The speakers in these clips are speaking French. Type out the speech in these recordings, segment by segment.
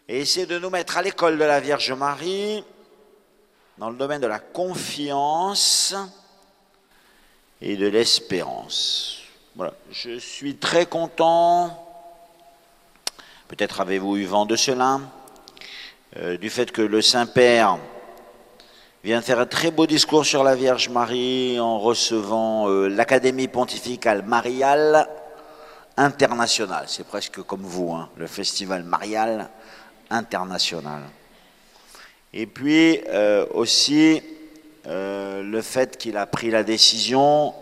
et essayer de nous mettre à l'école de la Vierge Marie dans le domaine de la confiance et de l'espérance. Voilà, je suis très content, peut-être avez-vous eu vent de cela, du fait que le Saint-Père vient de faire un très beau discours sur la Vierge Marie en recevant l'Académie pontificale mariale internationale. C'est presque comme vous, hein, le festival marial international. Et puis aussi le fait qu'il a pris la décision,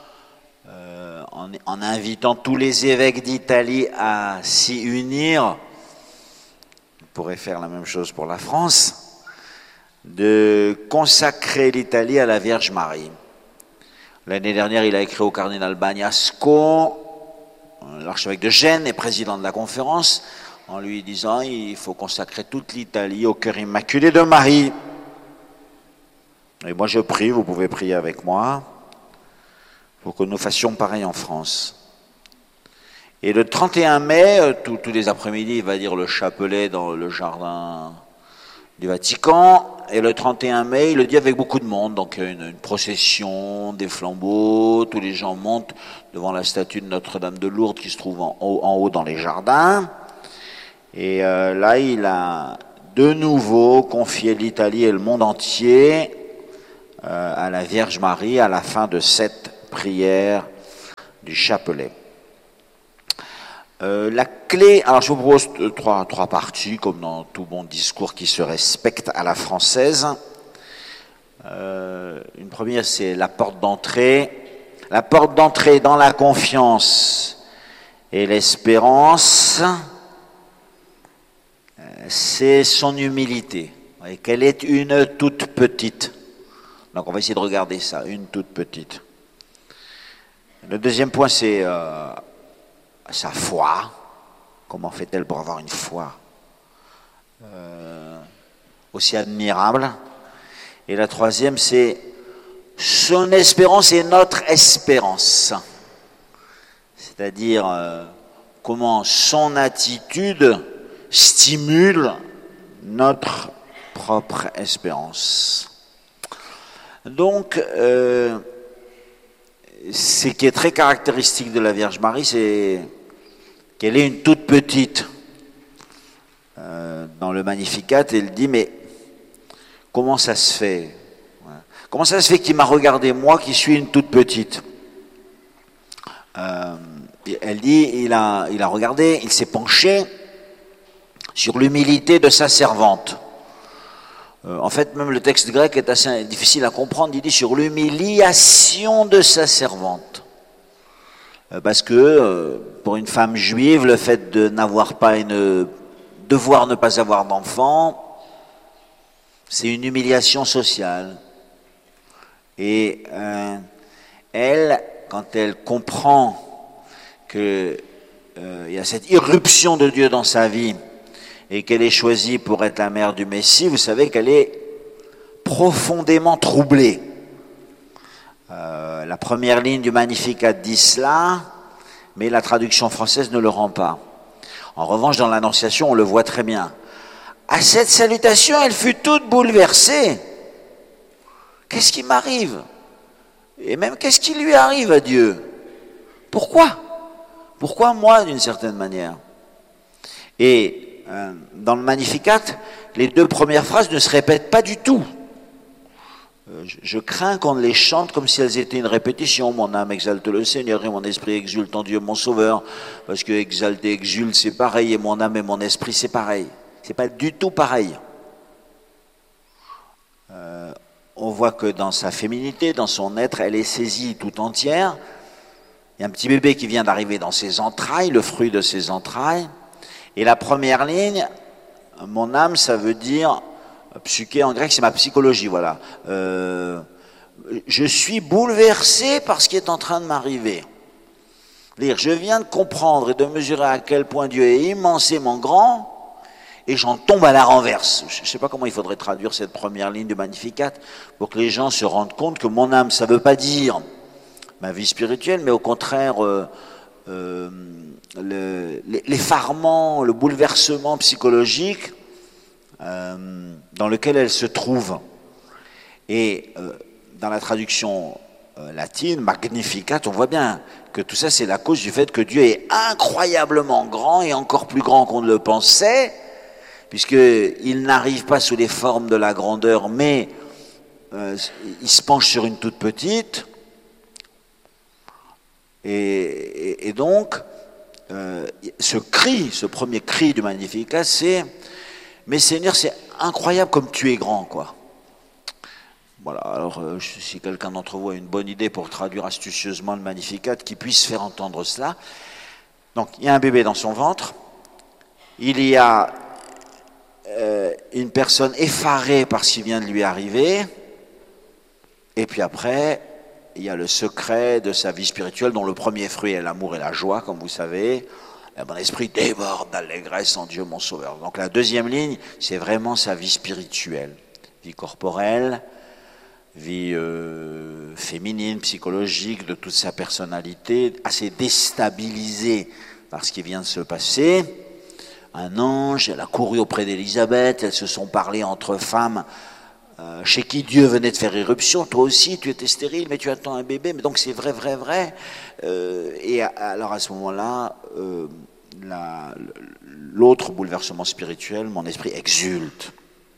en invitant tous les évêques d'Italie à s'y unir, on pourrait faire la même chose pour la France, de consacrer l'Italie à la Vierge Marie. L'année dernière, il a écrit au cardinal Bagnasco, l'archevêque de Gênes et président de la conférence, en lui disant il faut consacrer toute l'Italie au cœur immaculé de Marie. Et moi je prie, vous pouvez prier avec moi, pour que nous fassions pareil en France. Et le 31 mai, tous les après-midi, il va dire le chapelet dans le jardin du Vatican. Et le 31 mai, il le dit avec beaucoup de monde. Donc une procession, des flambeaux, tous les gens montent devant la statue de Notre-Dame de Lourdes qui se trouve en haut dans les jardins. Et là, il a de nouveau confié l'Italie et le monde entier à la Vierge Marie à la fin de cette prière du chapelet. La clé, alors je vous propose trois parties, comme dans tout bon discours qui se respecte à la française. Une première, c'est la porte d'entrée. La porte d'entrée dans la confiance et l'espérance, c'est son humilité, et qu'elle est une toute petite. Donc on va essayer de regarder ça, une toute petite. Le deuxième point, c'est sa foi. Comment fait-elle pour avoir une foi aussi admirable? Et la troisième, c'est son espérance et notre espérance. C'est-à-dire comment son attitude stimule notre propre espérance. Donc, ce qui est très caractéristique de la Vierge Marie, c'est qu'elle est une toute petite. Dans le Magnificat, elle dit, mais comment ça se fait? Comment ça se fait qu'il m'a regardé, moi, qui suis une toute petite? Elle dit, il a regardé, il s'est penché sur l'humilité de sa servante. En fait, même le texte grec est assez difficile à comprendre. Il dit sur l'humiliation de sa servante. Parce que pour une femme juive, le fait de n'avoir pas devoir ne pas avoir d'enfant, c'est une humiliation sociale. Et elle, quand elle comprend qu'il y a cette irruption de Dieu dans sa vie, et qu'elle est choisie pour être la mère du Messie, vous savez qu'elle est profondément troublée. La première ligne du Magnificat dit cela, mais la traduction française ne le rend pas. En revanche, dans l'Annonciation, on le voit très bien. À cette salutation, elle fut toute bouleversée. Qu'est-ce qui m'arrive? Et même, qu'est-ce qui lui arrive à Dieu? Pourquoi? Pourquoi moi, d'une certaine manière? Et dans le Magnificat, les deux premières phrases ne se répètent pas du tout. Je crains qu'on les chante comme si elles étaient une répétition. Mon âme exalte le Seigneur et mon esprit exulte en Dieu mon Sauveur. Parce que exalte et exulte, c'est pareil, et mon âme et mon esprit, c'est pareil. C'est pas du tout pareil. On voit que dans sa féminité, dans son être, elle est saisie tout entière. Il y a un petit bébé qui vient d'arriver dans ses entrailles, le fruit de ses entrailles. Et la première ligne, mon âme, ça veut dire, psyché en grec, c'est ma psychologie, voilà. Je suis bouleversé par ce qui est en train de m'arriver. Je viens de comprendre et de mesurer à quel point Dieu est immensément grand, et j'en tombe à la renverse. Je ne sais pas comment il faudrait traduire cette première ligne du Magnificat pour que les gens se rendent compte que mon âme, ça ne veut pas dire ma vie spirituelle, mais au contraire l'effarement, le bouleversement psychologique dans lequel elle se trouve. Et dans la traduction latine, Magnificat, on voit bien que tout ça c'est la cause du fait que Dieu est incroyablement grand et encore plus grand qu'on ne le pensait, puisqu'il n'arrive pas sous les formes de la grandeur, mais il se penche sur une toute petite. Et donc, ce cri, ce premier cri du Magnificat, c'est « Mais Seigneur, c'est incroyable comme tu es grand, quoi ». Voilà, alors si quelqu'un d'entre vous a une bonne idée pour traduire astucieusement le Magnificat, qui puisse faire entendre cela. Donc, il y a un bébé dans son ventre, il y a une personne effarée par ce qui vient de lui arriver, et puis après, il y a le secret de sa vie spirituelle, dont le premier fruit est l'amour et la joie, comme vous savez. Et mon esprit déborde d'allégresse en Dieu mon Sauveur. Donc la deuxième ligne, c'est vraiment sa vie spirituelle, vie corporelle, vie féminine, psychologique, de toute sa personnalité, assez déstabilisée par ce qui vient de se passer. Un ange, elle a couru auprès d'Élisabeth, elles se sont parlé entre femmes chez qui Dieu venait de faire irruption. Toi aussi, tu étais stérile, mais tu attends un bébé, mais donc c'est vrai, vrai, vrai. Et alors à ce moment-là, l'autre bouleversement spirituel, mon esprit exulte.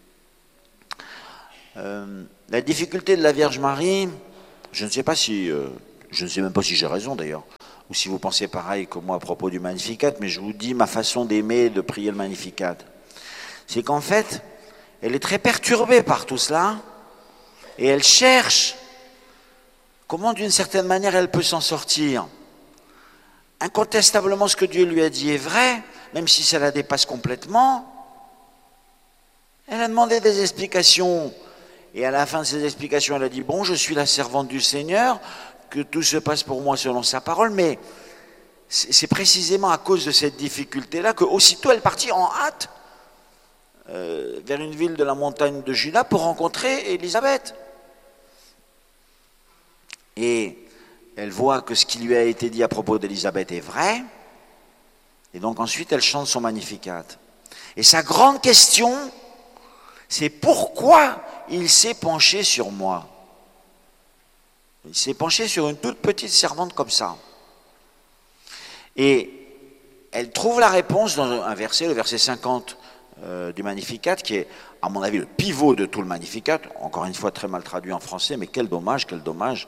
La difficulté de la Vierge Marie, je ne sais même pas si j'ai raison d'ailleurs, ou si vous pensez pareil que moi à propos du Magnificat, mais je vous dis ma façon d'aimer, de prier le Magnificat. C'est qu'en fait, elle est très perturbée par tout cela, et elle cherche comment d'une certaine manière elle peut s'en sortir. Incontestablement, ce que Dieu lui a dit est vrai, même si ça la dépasse complètement. Elle a demandé des explications, et à la fin de ces explications, elle a dit « Bon, je suis la servante du Seigneur, que tout se passe pour moi selon sa parole, mais c'est précisément à cause de cette difficulté-là qu'aussitôt elle partit en hâte vers une ville de la montagne de Juda pour rencontrer Élisabeth. Et elle voit que ce qui lui a été dit à propos d'Élisabeth est vrai, et donc ensuite elle chante son Magnificat. Et sa grande question, c'est pourquoi il s'est penché sur moi. Il s'est penché sur une toute petite servante comme ça. Et elle trouve la réponse dans un verset, le verset 50 du Magnificat, qui est, à mon avis, le pivot de tout le Magnificat. Encore une fois, très mal traduit en français, mais quel dommage, quel dommage.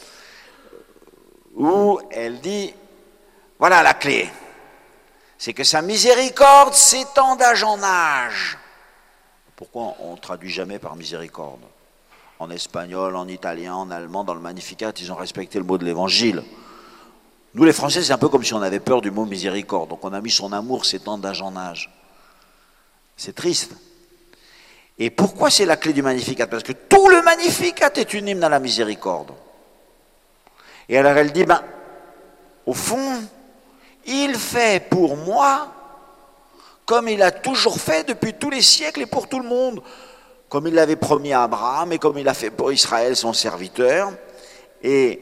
Où elle dit, voilà la clé. C'est que sa miséricorde s'étend d'âge en âge. Pourquoi on ne traduit jamais par miséricorde? En espagnol, en italien, en allemand, dans le Magnificat, ils ont respecté le mot de l'Évangile. Nous, les Français, c'est un peu comme si on avait peur du mot miséricorde. Donc on a mis son amour s'étend d'âge en âge. C'est triste. Et pourquoi c'est la clé du Magnificat? Parce que tout le Magnificat est une hymne à la miséricorde. Et alors elle dit, au fond, il fait pour moi comme il a toujours fait depuis tous les siècles et pour tout le monde. Comme il l'avait promis à Abraham et comme il a fait pour Israël, son serviteur. Et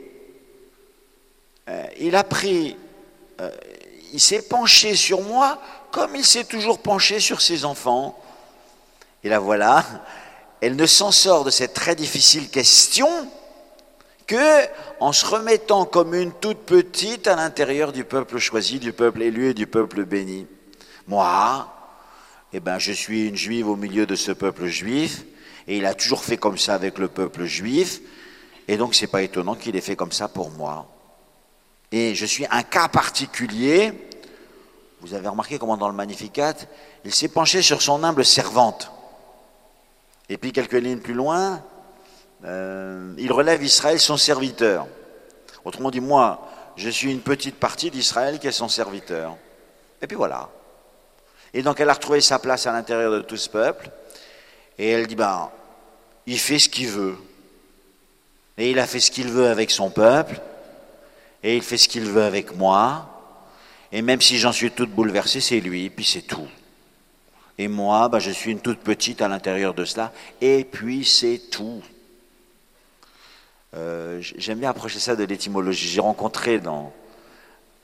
il s'est penché sur moi comme il s'est toujours penché sur ses enfants. Et là voilà, elle ne s'en sort de cette très difficile question que en se remettant comme une toute petite à l'intérieur du peuple choisi, du peuple élu et du peuple béni. Moi, je suis une juive au milieu de ce peuple juif, et il a toujours fait comme ça avec le peuple juif, et donc c'est pas étonnant qu'il ait fait comme ça pour moi. Et je suis un cas particulier. Vous avez remarqué comment dans le Magnificat, il s'est penché sur son humble servante. Et puis quelques lignes plus loin, il relève Israël, son serviteur. Autrement dit, moi, je suis une petite partie d'Israël qui est son serviteur. Et puis voilà. Et donc elle a retrouvé sa place à l'intérieur de tout ce peuple, et elle dit, il fait ce qu'il veut. Et il a fait ce qu'il veut avec son peuple, et il fait ce qu'il veut avec moi, et même si j'en suis toute bouleversée, c'est lui, puis c'est tout. Et moi, je suis une toute petite à l'intérieur de cela, et puis c'est tout. J'aime bien approcher ça de l'étymologie. J'ai rencontré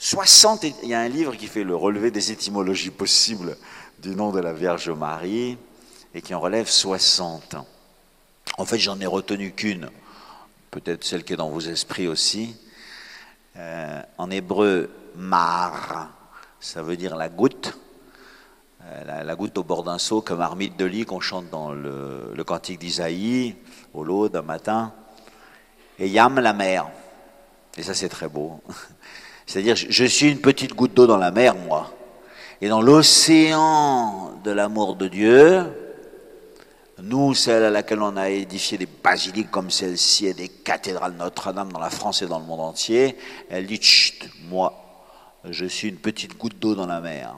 60, il y a un livre qui fait le relevé des étymologies possibles du nom de la Vierge Marie et qui en relève 60. En fait, j'en ai retenu qu'une, peut-être celle qui est dans vos esprits aussi. En hébreu, mar, ça veut dire la goutte. La goutte au bord d'un seau, comme Armide de lit qu'on chante dans le cantique d'Isaïe, au lot d'un matin. Et Yam, la mer. Et ça, c'est très beau. C'est-à-dire, je suis une petite goutte d'eau dans la mer, moi. Et dans l'océan de l'amour de Dieu, nous, celle à laquelle on a édifié des basiliques comme celle-ci et des cathédrales Notre-Dame dans la France et dans le monde entier, elle dit, chut, moi, je suis une petite goutte d'eau dans la mer.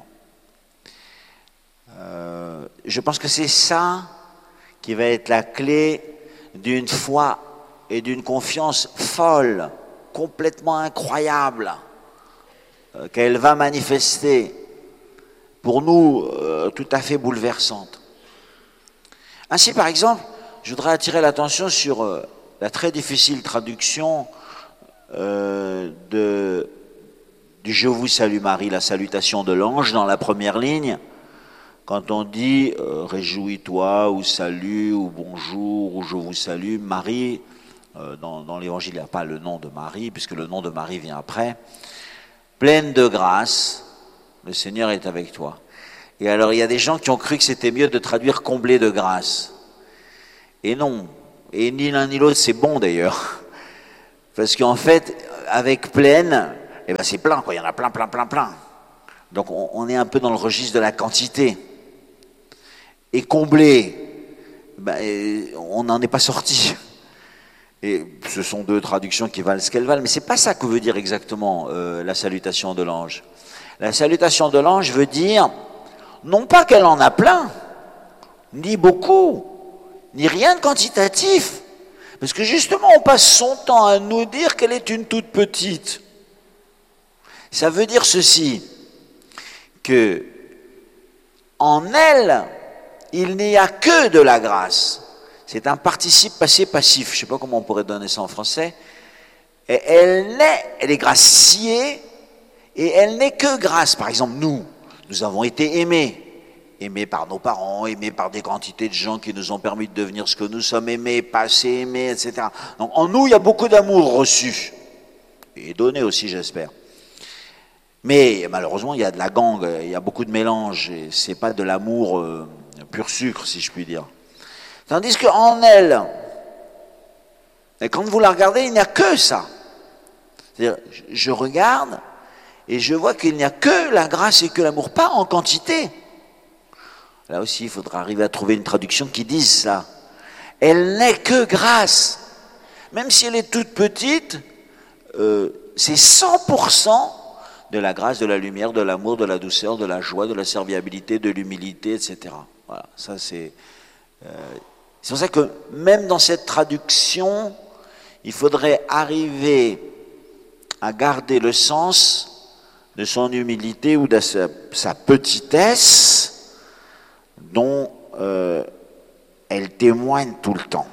Je pense que c'est ça qui va être la clé d'une foi et d'une confiance folle, complètement incroyable, qu'elle va manifester, pour nous, tout à fait bouleversante. Ainsi, par exemple, je voudrais attirer l'attention sur la très difficile traduction du « Je vous salue Marie », la salutation de l'ange dans la première ligne. Quand on dit « Réjouis-toi » ou « Salut » ou « Bonjour » ou « Je vous salue », Marie, dans l'évangile, il n'y a pas le nom de Marie, puisque le nom de Marie vient après. Pleine de grâce, le Seigneur est avec toi. Et alors, il y a des gens qui ont cru que c'était mieux de traduire « comblé de grâce ». Et non, et ni l'un ni l'autre, c'est bon d'ailleurs. Parce qu'en fait, avec pleine, eh ben c'est plein, quoi. Il y en a plein, plein, plein, plein. Donc on est un peu dans le registre de la quantité. Et comblé, ben, on n'en est pas sorti. Et ce sont deux traductions qui valent ce qu'elles valent, mais c'est pas ça que veut dire exactement la salutation de l'ange. La salutation de l'ange veut dire, non pas qu'elle en a plein, ni beaucoup, ni rien de quantitatif, parce que justement on passe son temps à nous dire qu'elle est une toute petite. Ça veut dire ceci, que en elle, il n'y a que de la grâce. C'est un participe passé passif, je ne sais pas comment on pourrait donner ça en français. Et elle est graciée, et elle n'est que grâce. Par exemple, nous avons été aimés par nos parents, aimés par des quantités de gens qui nous ont permis de devenir ce que nous sommes, aimés, passés, aimés, etc. Donc en nous, il y a beaucoup d'amour reçu, et donné aussi, j'espère. Mais malheureusement, il y a de la gangue, il y a beaucoup de mélange, et c'est pas de l'amour pur sucre, si je puis dire. Tandis qu'en elle, et quand vous la regardez, il n'y a que ça. C'est-à-dire, je regarde et je vois qu'il n'y a que la grâce et que l'amour, pas en quantité. Là aussi, il faudra arriver à trouver une traduction qui dise ça. Elle n'est que grâce. Même si elle est toute petite, c'est 100% de la grâce, de la lumière, de l'amour, de la douceur, de la joie, de la serviabilité, de l'humilité, etc. Voilà, ça c'est pour ça que même dans cette traduction, il faudrait arriver à garder le sens de son humilité ou de sa petitesse dont elle témoigne tout le temps.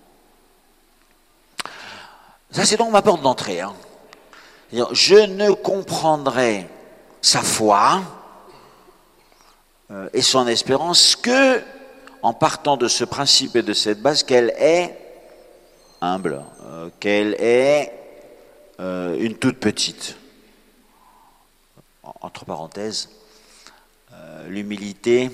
Ça c'est donc ma porte d'entrée. Hein. Je ne comprendrai sa foi et son espérance que en partant de ce principe et de cette base qu'elle est humble, qu'elle est une toute petite. Entre parenthèses, l'humilité,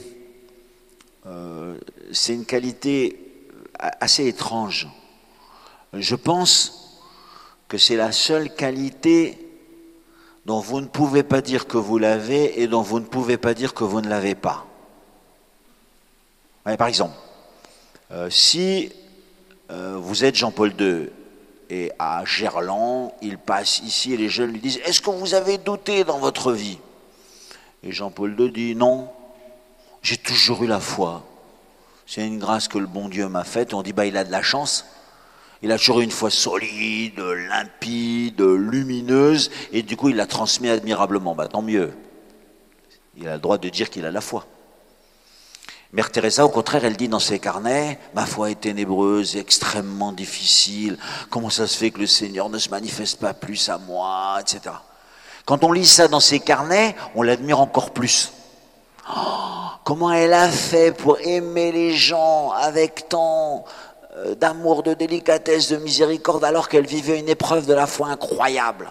c'est une qualité assez étrange. Je pense que c'est la seule qualité dont vous ne pouvez pas dire que vous l'avez et dont vous ne pouvez pas dire que vous ne l'avez pas. Ouais, par exemple, si vous êtes Jean-Paul II et à Gerland, il passe ici et les jeunes lui disent « Est-ce que vous avez douté dans votre vie ?» Et Jean-Paul II dit « Non, j'ai toujours eu la foi. C'est une grâce que le bon Dieu m'a faite. » On dit bah, « Il a de la chance. Il a toujours eu une foi solide, limpide, lumineuse, et du coup il l'a transmis admirablement. Bah, tant mieux. Il a le droit de dire qu'il a la foi. » Mère Teresa, au contraire, elle dit dans ses carnets, ma foi est ténébreuse, extrêmement difficile. Comment ça se fait que le Seigneur ne se manifeste pas plus à moi, etc. Quand on lit ça dans ses carnets, on l'admire encore plus. Oh, comment elle a fait pour aimer les gens avec tant d'amour, de délicatesse, de miséricorde, alors qu'elle vivait une épreuve de la foi incroyable.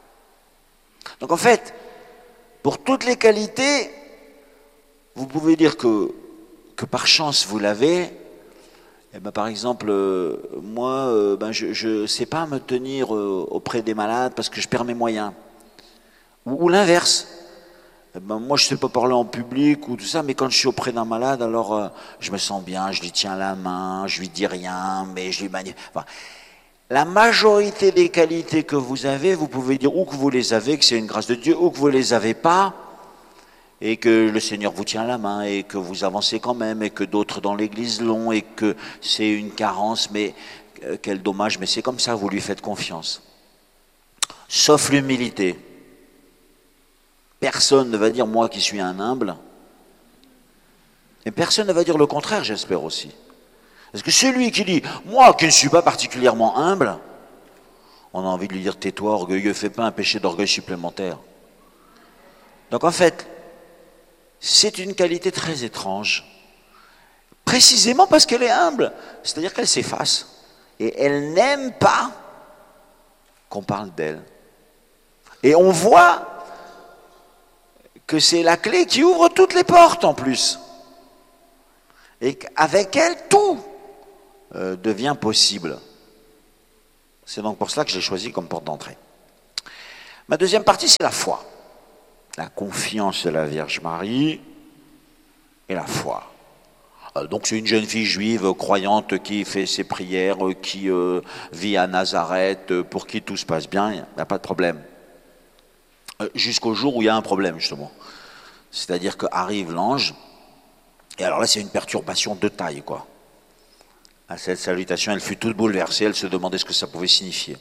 Donc en fait, pour toutes les qualités, vous pouvez dire que par chance vous l'avez. Eh ben, par exemple, moi, je ne sais pas me tenir auprès des malades parce que je perds mes moyens. Ou l'inverse. Eh ben, moi, je ne sais pas parler en public ou tout ça, mais quand je suis auprès d'un malade, alors je me sens bien, je lui tiens la main, je lui dis rien, mais je lui enfin, la majorité des qualités que vous avez, vous pouvez dire ou que vous les avez, que c'est une grâce de Dieu, ou que vous ne les avez pas, et que le Seigneur vous tient la main, et que vous avancez quand même, et que d'autres dans l'Église l'ont, et que c'est une carence, mais quel dommage, mais c'est comme ça, vous lui faites confiance. Sauf l'humilité. Personne ne va dire, moi qui suis un humble, et personne ne va dire le contraire, j'espère aussi. Parce que celui qui dit, moi qui ne suis pas particulièrement humble, on a envie de lui dire, tais-toi, orgueilleux, fais pas un péché d'orgueil supplémentaire. Donc en fait, c'est une qualité très étrange, précisément parce qu'elle est humble, c'est-à-dire qu'elle s'efface, et elle n'aime pas qu'on parle d'elle. Et on voit que c'est la clé qui ouvre toutes les portes en plus. Et qu'avec elle, tout devient possible. C'est donc pour cela que j'ai choisi comme porte d'entrée. Ma deuxième partie, c'est la foi. La confiance de la Vierge Marie et la foi. Donc c'est une jeune fille juive croyante qui fait ses prières, qui vit à Nazareth, pour qui tout se passe bien, il n'y a pas de problème. Jusqu'au jour où il y a un problème, justement. C'est-à-dire qu'arrive l'ange, et alors là, c'est une perturbation de taille, quoi. À cette salutation, elle fut toute bouleversée, elle se demandait ce que ça pouvait signifier.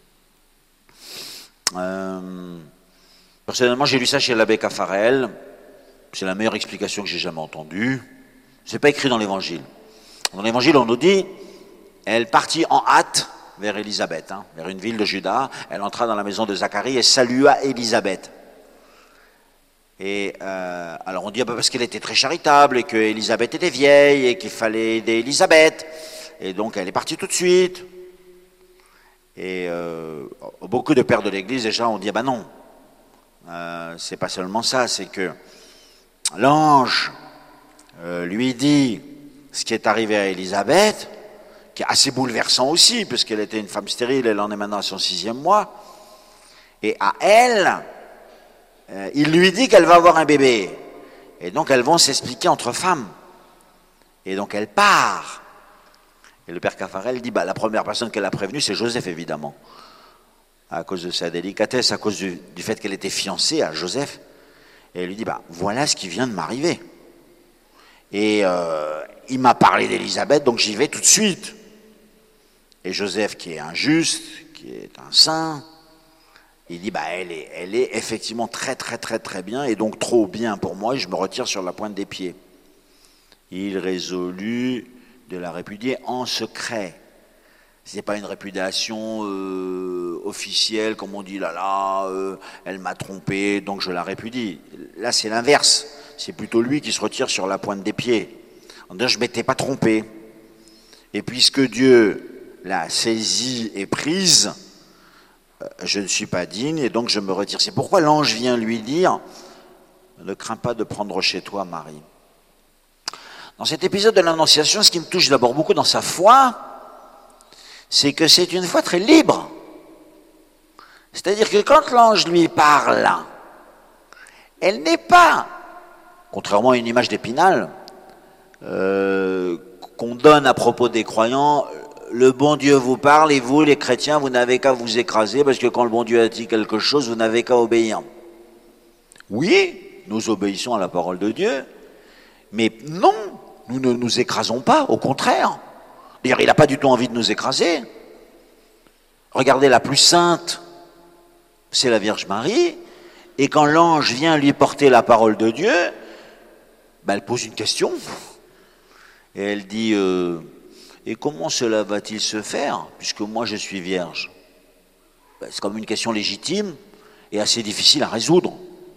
Personnellement, j'ai lu ça chez l'abbé Caffarel, c'est la meilleure explication que j'ai jamais entendue. C'est pas écrit dans l'Évangile. Dans l'Évangile, on nous dit, elle partit en hâte vers Élisabeth, vers une ville de Juda. Elle entra dans la maison de Zacharie et salua Élisabeth. Et alors on dit parce qu'elle était très charitable et que Élisabeth était vieille et qu'il fallait aider Élisabeth. Et donc elle est partie tout de suite. Et beaucoup de pères de l'Église déjà ont dit non, c'est pas seulement ça, c'est que l'ange lui dit ce qui est arrivé à Élisabeth, qui est assez bouleversant aussi, puisqu'elle était une femme stérile, elle en est maintenant à son 6e mois, et à elle, il lui dit qu'elle va avoir un bébé, et donc elles vont s'expliquer entre femmes, et donc elle part, et le père Caffarel dit, la première personne qu'elle a prévenue, c'est Joseph évidemment, à cause de sa délicatesse, à cause du fait qu'elle était fiancée à Joseph, et elle lui dit, voilà ce qui vient de m'arriver. Et il m'a parlé d'Élisabeth, donc j'y vais tout de suite. Et Joseph, qui est un juste, qui est un saint, il dit, elle est effectivement très très très très bien, et donc trop bien pour moi, et je me retire sur la pointe des pieds. Il résolut de la répudier en secret. Ce n'est pas une répudiation officielle, comme on dit, elle m'a trompé, donc je la répudie. Là, c'est l'inverse. C'est plutôt lui qui se retire sur la pointe des pieds. En disant, je ne m'étais pas trompé. Et puisque Dieu l'a saisie et prise, je ne suis pas digne, et donc je me retire. C'est pourquoi l'ange vient lui dire, ne crains pas de prendre chez toi Marie. Dans cet épisode de l'Annonciation, ce qui me touche d'abord beaucoup dans sa foi, c'est que c'est une foi très libre. C'est-à-dire que quand l'ange lui parle, elle n'est pas, contrairement à une image d'Épinal, qu'on donne à propos des croyants, le bon Dieu vous parle et vous, les chrétiens, vous n'avez qu'à vous écraser parce que quand le bon Dieu a dit quelque chose, vous n'avez qu'à obéir. Oui, nous obéissons à la parole de Dieu, mais non, nous ne nous écrasons pas, au contraire. D'ailleurs, il n'a pas du tout envie de nous écraser. Regardez, la plus sainte, c'est la Vierge Marie, et quand l'ange vient lui porter la parole de Dieu, elle pose une question, et elle dit, et comment cela va-t-il se faire, puisque moi je suis vierge? C'est comme une question légitime, est assez difficile à résoudre.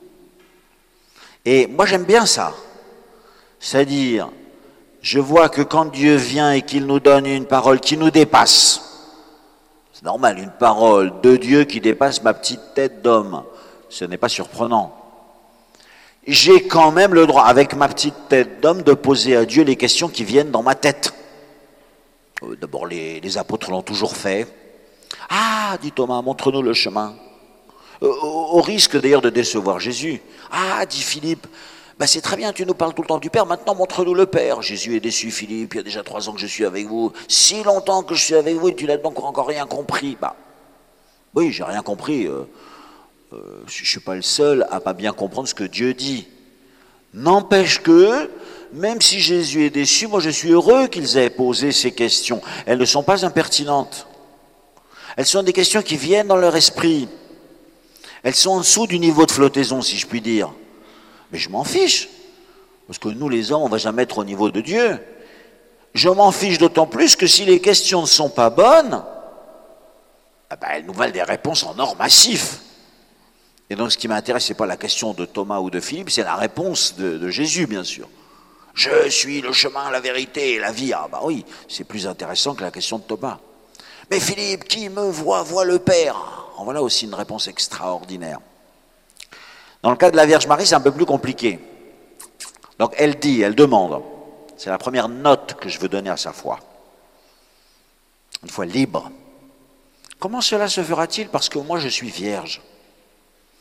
Et moi j'aime bien ça. C'est-à-dire, je vois que quand Dieu vient et qu'il nous donne une parole qui nous dépasse, c'est normal, une parole de Dieu qui dépasse ma petite tête d'homme, ce n'est pas surprenant. J'ai quand même le droit, avec ma petite tête d'homme, de poser à Dieu les questions qui viennent dans ma tête. D'abord, les apôtres l'ont toujours fait. Ah, dit Thomas, montre-nous le chemin. Au risque d'ailleurs de décevoir Jésus. Ah, dit Philippe, ben c'est très bien, tu nous parles tout le temps du Père, maintenant montre-nous le Père. Jésus est déçu, Philippe, il y a déjà 3 ans que je suis avec vous. Si longtemps que je suis avec vous et tu n'as donc encore rien compris. Bah, oui, j'ai rien compris. Je ne suis pas le seul à pas bien comprendre ce que Dieu dit. N'empêche que, même si Jésus est déçu, moi je suis heureux qu'ils aient posé ces questions. Elles ne sont pas impertinentes. Elles sont des questions qui viennent dans leur esprit. Elles sont en dessous du niveau de flottaison, si je puis dire. Mais je m'en fiche. Parce que nous, les hommes, on ne va jamais être au niveau de Dieu. Je m'en fiche d'autant plus que si les questions ne sont pas bonnes, elles nous valent des réponses en or massif. Et donc, ce qui m'intéresse, ce n'est pas la question de Thomas ou de Philippe, c'est la réponse de Jésus, bien sûr. Je suis le chemin, la vérité et la vie. Ah bah oui, c'est plus intéressant que la question de Thomas. Mais Philippe, qui me voit, voit le Père. En voilà aussi une réponse extraordinaire. Dans le cas de la Vierge Marie, c'est un peu plus compliqué. Donc elle dit, elle demande. C'est la première note que je veux donner à sa foi. Une foi libre. Comment cela se fera-t-il? Parce que moi je suis vierge.